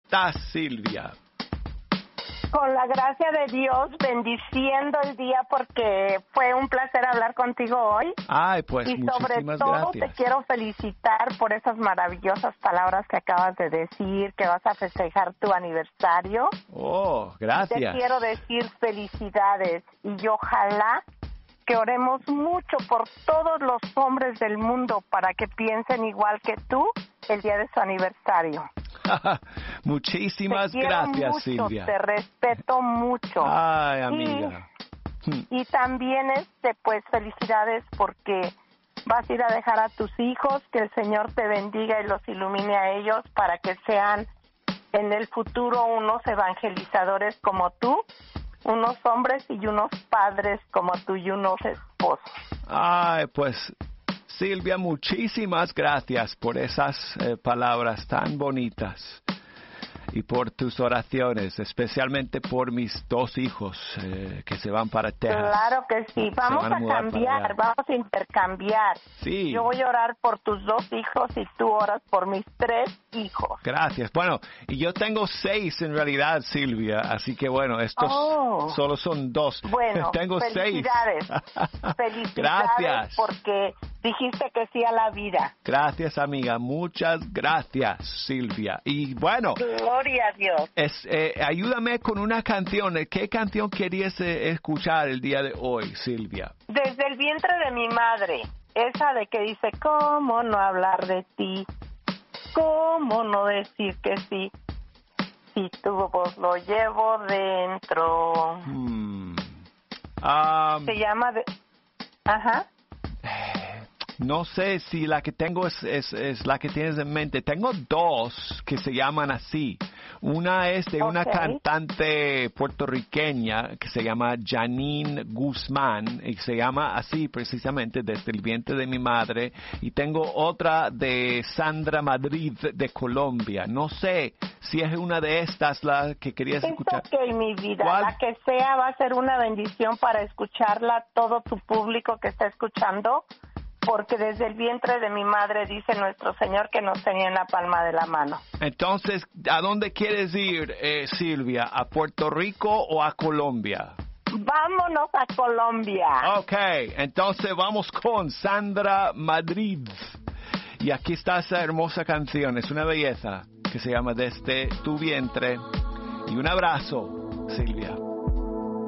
estás, Silvia? Con la gracia de Dios, bendiciendo el día porque fue un placer hablar contigo hoy. Ay, pues y sobre todo gracias. te quiero felicitar por esas maravillosas palabras que acabas de decir, que vas a festejar tu aniversario. Oh, gracias. Te quiero decir felicidades y ojalá que oremos mucho por todos los hombres del mundo para que piensen igual que tú el día de su aniversario. Muchísimas te quiero gracias, mucho, Silvia. Te respeto mucho. Ay, amiga. Y también, pues, felicidades porque vas a ir a dejar a tus hijos, que el Señor te bendiga y los ilumine a ellos para que sean en el futuro unos evangelizadores como tú, unos hombres y unos padres como tú y unos esposos. Ay, pues, Silvia, muchísimas gracias por esas palabras tan bonitas y por tus oraciones, especialmente por mis 2 hijos que se van para Texas. Claro que sí, vamos a cambiar, vamos a intercambiar. Sí. Yo voy a orar por tus 2 hijos y tú oras por mis 3 hijos. Gracias. Bueno, y yo tengo 6 en realidad, Silvia, así que bueno, estos solo son 2. Bueno, tengo 6. Felicidades. Gracias. Porque dijiste que sí a la vida. Gracias, amiga. Muchas gracias, Silvia. Y bueno, gloria a Dios. Ayúdame con una canción. ¿Qué canción querías escuchar el día de hoy, Silvia? Desde el vientre de mi madre. Esa de que dice, ¿cómo no hablar de ti? ¿Cómo no decir que sí? Si tu voz lo llevo dentro. Se llama Ajá. No sé si la que tengo es la que tienes en mente. Tengo 2 que se llaman así. Una es de una cantante puertorriqueña que se llama Janine Guzmán y se llama así precisamente, Desde el vientre de mi madre. Y tengo otra de Sandra Madrid de Colombia. No sé si es una de estas la que querías escuchar. Ok, mi vida. ¿Cuál? La que sea va a ser una bendición para escucharla todo tu público que está escuchando. Porque desde el vientre de mi madre dice nuestro Señor que nos tenía en la palma de la mano. Entonces, ¿a dónde quieres ir, Silvia? ¿A Puerto Rico o a Colombia? Vámonos a Colombia. Ok, entonces vamos con Sandra Madrid. Y aquí está esa hermosa canción, es una belleza, que se llama Desde tu vientre. Y un abrazo, Silvia.